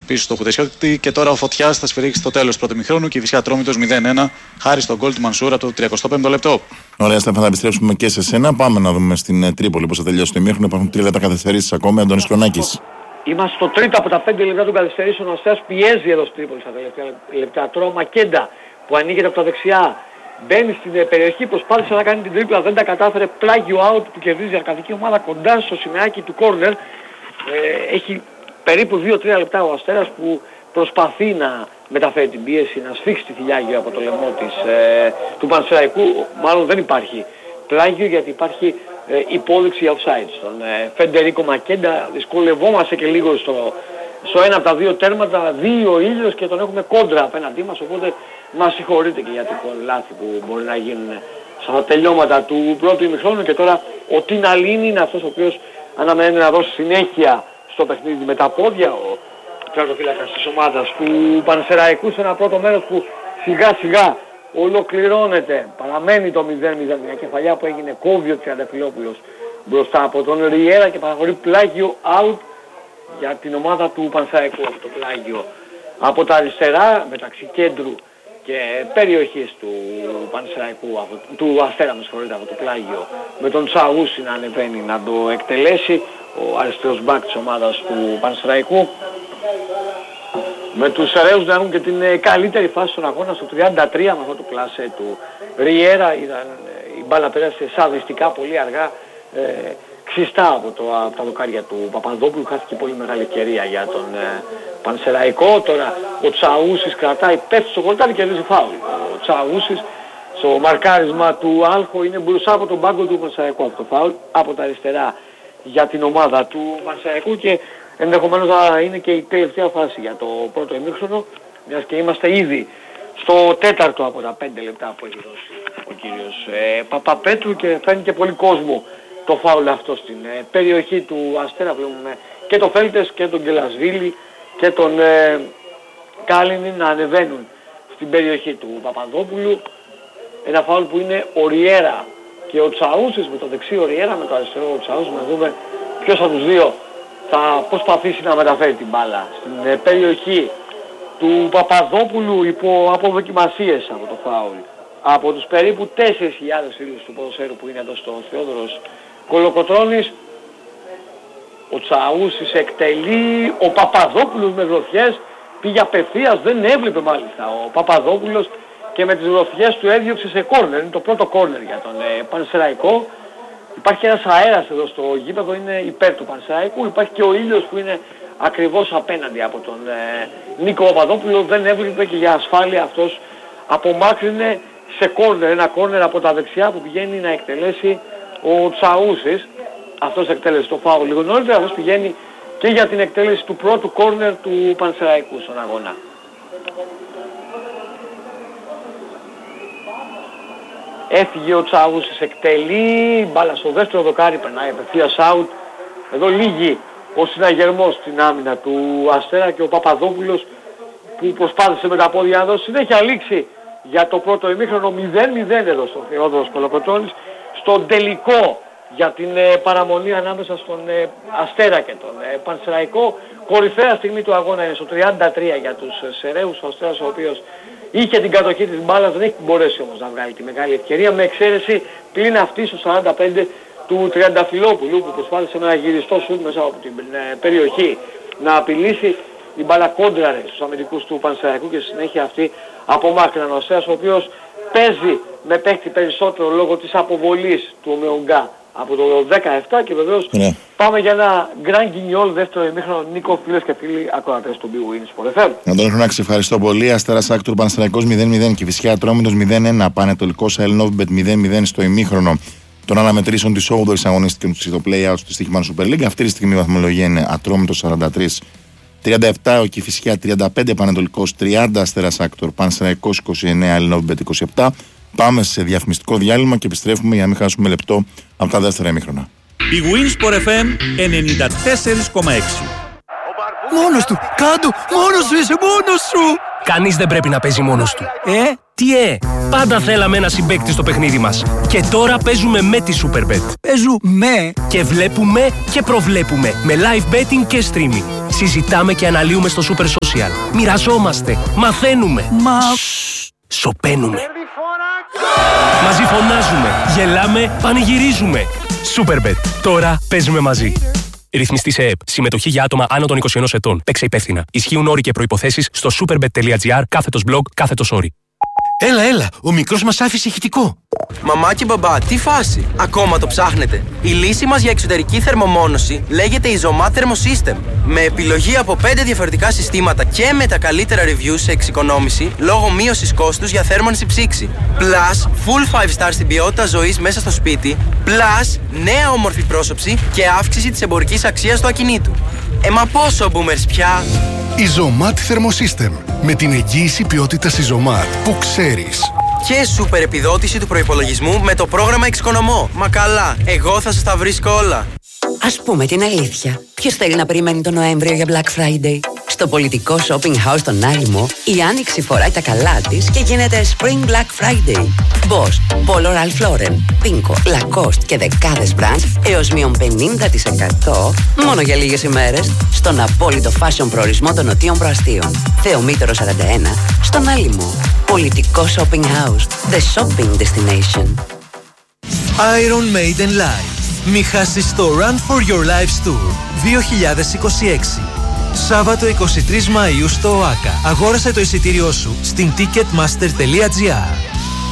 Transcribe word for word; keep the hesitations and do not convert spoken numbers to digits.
πίσω στο Χουδεσιώτη. Και τώρα ο Φωτιάς θα σφυρίξει στο τέλος του πρώτου ημιχρόνου και η Βυσιά Ατρόμητος μηδέν ένα, χάρη στον γκολ του Μανσούρα το τριακοστό πέμπτο λεπτό. Ωραία, Στέφανα, θα επιστρέψουμε και σε σένα. Πάμε να δούμε στην Τρίπολη πώς θα τελειώσει το ημίχρονο. Υπάρχουν τρία λεπτά καθυστερήσεις ακόμη. Αντώνης Κλωνάκης. Είμαστε στο τρίτο από τα πέντε λεπτά των καθυστερήσεων. Ο Αστέρας πιέζει εδώ στην Τρίπολη στα τελευταία λεπτά. Τρώω Μακέντα που ανοίγεται από τα δεξιά. Μπαίνει στην περιοχή, προσπάθησε να κάνει την τρίπλα, δεν τα κατάφερε. Πλάγιο out που κερδίζει η αρκαδική ομάδα κοντά στο σημαίακι του κόρνερ. Ε, έχει περίπου δύο τρία λεπτά ο Αστέρας που προσπαθεί να μεταφέρει την πίεση, να σφίξει τη θηλιά γύρω από το λαιμό της, ε, του Πανσεραϊκού. Μάλλον δεν υπάρχει πλάγιο γιατί υπάρχει ε, υπόδειξη offside στον ε, Φεντερίκο Μακέντα. Δυσκολευόμαστε και λίγο στο, στο ένα από τα δύο τέρματα, δύο ο ήλιος και τον έχουμε κόντρα απέναντί μας, οπότε μας συγχωρείτε και για τυχόν λάθη που μπορεί να γίνουν στα τελειώματα του πρώτου ημιχρόνου. Και τώρα ο Τιναλίνη είναι αυτός ο οποίος αναμένει να δώσει συνέχεια στο παιχνίδι με τα πόδια, ο τερματοφύλακας της ομάδας του Πανσεραϊκού, σε ένα πρώτο μέρος που σιγά σιγά ολοκληρώνεται. Παραμένει το μηδέν μηδέν, μια κεφαλιά που έγινε, κόβει ο Τριανταφυλόπουλος μπροστά από τον Ριέρα και παραχωρεί πλάγιο out για την ομάδα του Πανσεραϊκού. Αυτό το πλάγιο από τα αριστερά μεταξύ κέντρου και περιοχής του Πανσεραϊκού, του Αστέρα με συγχωρείτε, από το πλάγιο, με τον Τσαούσι να ανεβαίνει να το εκτελέσει, ο αριστερός μπακ της ομάδας του Πανσεραϊκού, με τους Σεραίους να έχουν και την καλύτερη φάση στον αγώνα στο τριάντα τρία με αυτό το κλασέ του Ριέρα. Ήταν, η μπάλα πέρασε σαδιστικά πολύ αργά, ε, ξιστά από, το, από τα δοκάρια του Παπαδόπουλου. Χάθηκε πολύ μεγάλη ευκαιρία για τον ε, Πανσεραϊκό. Τώρα ο Τσαούσης κρατάει, πέφτει στο χορτάρι και κερδίζει φάουλ. Ο Τσαούσης στο μαρκάρισμα του Άλχο είναι μπροστά από τον πάγκο του Πανσεραϊκού αυτό το φάουλ, από τα αριστερά για την ομάδα του Πανσεραϊκού, και ενδεχομένως θα είναι και η τελευταία φάση για το πρώτο ημίχρονο, μιας και είμαστε ήδη στο τέταρτο από τα πέντε λεπτά που έχει δώσει ο κύριος ε, Παπαπέτρου, και φέρνει και πολύ κόσμο το φάουλ αυτό στην ε, περιοχή του Αστέρα. Βλέπουμε και το Φέλτες και τον Γκελασβίλη και τον ε, Κάλινιν να ανεβαίνουν στην περιοχή του Παπαδόπουλου. Ένα φάουλ που είναι ο Ριέρα και ο Τσαούσης, με το δεξί ο Ριέρα, με το αριστερό ο Τσαούσης, να δούμε ποιος από τους δύο θα προσπαθήσει να μεταφέρει την μπάλα στην ε, περιοχή του Παπαδόπουλου υπό αποδοκιμασίες από το φάουλ. Από τους περίπου τέσσερις χιλιάδες φίλους του ποδοσφαίρου που είναι εδώ στο Θεόδωρος Κολοκοτρώνης, ο Τσαούσης εκτελεί, ο Παπαδόπουλος με γροθιές πήγε απευθείας, δεν έβλεπε μάλιστα ο Παπαδόπουλος και με τις γροθιές του έδιωξε σε κόρνερ. Είναι το πρώτο κόρνερ για τον ε, Πανσεραϊκό. Υπάρχει ένας αέρας εδώ στο γήπεδο, είναι υπέρ του Πανσεραϊκού. Υπάρχει και ο ήλιος που είναι ακριβώς απέναντι από τον ε, Νίκο Παπαδόπουλο. Δεν έβλεπε και για ασφάλεια αυτός απομάκρυνε σε κόρνερ, ένα κόρνερ από τα δεξιά που πηγαίνει να εκτελέσει ο Τσαούσης. Αυτός εκτέλεσε το φάουλ λίγο νωρίτερα, αυτός πηγαίνει και για την εκτέλεση του πρώτου κόρνερ του Πανσεραϊκού στον αγώνα. Έφυγε ο Τσαούσης, εκτελεί, μπάλα στο δεύτερο δοκάρι, περνάει απευθείας out. Εδώ λύγει ο συναγερμός στην άμυνα του Αστέρα και ο Παπαδόπουλος που προσπάθησε με τα πόδια να δώσει συνέχεια λήξη για το πρώτο ημίχρονο. Μηδέν μηδέν εδώ στο Θεόδωρος Κολοκοτρώνης, στον τελικό για την ε, παραμονή ανάμεσα στον ε, Αστέρα και τον ε, Πανσεραϊκό. Κορυφαία στιγμή του αγώνα είναι στο τριάντα τρία για τους ε, Σεραίους. Ο Αστέρας ο οποίος είχε την κατοχή της μπάλας, δεν έχει μπορέσει όμως να βγάλει τη μεγάλη ευκαιρία, με εξαίρεση πλην αυτή στο σαράντα πέντε του Τριανταφυλόπουλου που προσπάθησε με ένα γυριστό σουτ μέσα από την ε, περιοχή να απειλήσει. Η μπάλα κόντραρε στους αμυντικούς του Πανσεραϊκού και στη συνέχεια αυτή απομάκρυναν. Ο Αστέρας ο οποίος παίζει με παίχτη περισσότερο λόγω της αποβολής του Ομεογκά από το δεκαεπτά, και βεβαίως yeah. πάμε για ένα Grand Guignol δεύτερο ημίχρονο. Νίκο, φίλες και φίλοι ακροατές του Big Win Sport εφ εμ. Να τον σε ευχαριστώ πολύ. Αστέρας Άκτορ Πανσεραϊκός μηδέν μηδέν και Βυσιά Ατρόμητος μηδέν ένα. Πανετολικός Αελνόβιμπετ μηδέν μηδέν στο ημίχρονο των αναμετρήσεων της όγδοης αγωνιστικής στο play-out στη Στοίχημαν Super League. Αυτή τη στιγμή η βαθμολογία είναι Ατρόμητος σαράντα τρία τριάντα επτά, ο Κηφισιά τριάντα πέντε, Πανετολικός τριάντα, Αστέρας Άκτορ Πανσεραϊκός είκοσι εννέα, Αελνόβιμπετ είκοσι επτά. Πάμε σε διαφημιστικό διάλειμμα και επιστρέφουμε για να μην χάσουμε λεπτό από τα δεύτερα ημίχρονα. Η Win Sport εφ εμ ενενήντα τέσσερα κόμμα έξι. Μόνος του, κάτω, μόνος σου είσαι, μόνος σου. Κανείς δεν πρέπει να παίζει μόνος του. Ε, τι ε. Πάντα θέλαμε ένα συμπαίκτη στο παιχνίδι μας. Και τώρα παίζουμε με τη Superbet. Παίζουμε Και βλέπουμε και προβλέπουμε με live betting και streaming. Συζητάμε και αναλύουμε στο Super Social. Μοιραζόμαστε, μαθαίνουμε. Μα... Σωπαίνουμε. Μαζί φωνάζουμε, γελάμε, πανηγυρίζουμε. Superbet. Τώρα παίζουμε μαζί. Ρυθμιστή σε ΕΕΠ. Συμμετοχή για άτομα άνω των είκοσι ενός ετών. Παίξε υπεύθυνα. Ισχύουν όροι και προϋποθέσεις στο superbet.gr κάθετος blog κάθετος όροι. Έλα, έλα, ο μικρός μας άφησε ηχητικό. Μαμά και μπαμπά, τι φάση! Ακόμα το ψάχνετε. Η λύση μας για εξωτερική θερμομόνωση λέγεται Isomat Thermosystem. Με επιλογή από πέντε διαφορετικά συστήματα και με τα καλύτερα reviews σε εξοικονόμηση λόγω μείωσης κόστους για θέρμανση ψήξη. Plus, full five star στην ποιότητα ζωής μέσα στο σπίτι. Plus, νέα όμορφη πρόσωψη και αύξηση της εμπορικής αξίας του ακινήτου. Ε, μα πόσο boomers πια! Isomat Thermosystem. Με την εγγύηση ποιότητας Isomat που ξέρεις. Και σούπερ επιδότηση του προϋπολογισμού με το πρόγραμμα Εξοικονομώ. Μα καλά, εγώ θα σας τα βρίσκω όλα. Ας πούμε την αλήθεια. Ποιος θέλει να περιμένει τον Νοέμβριο για Black Friday? Στο πολιτικό shopping house στον Άλυμο, η Άνοιξη φοράει τα καλά της και γίνεται Spring Black Friday. Boss, Polo Ralph Lauren, Pinko, Lacoste και δεκάδες brands έως μείον πενήντα τοις εκατό μόνο για λίγες ημέρες στον απόλυτο fashion προορισμό των Νοτίων Προαστίων. Θεομήτωρο σαράντα ένα, στον Άλυμο. Πολιτικό shopping house, the shopping destination. Iron Maiden Live. Μη χάσεις το Run for Your Lives Tour δύο χιλιάδες είκοσι έξι. Σάββατο εικοστή τρίτη Μαΐου στο ΟΑΚΑ. Αγόρασε το εισιτήριό σου στην ticketmaster τελεία gr.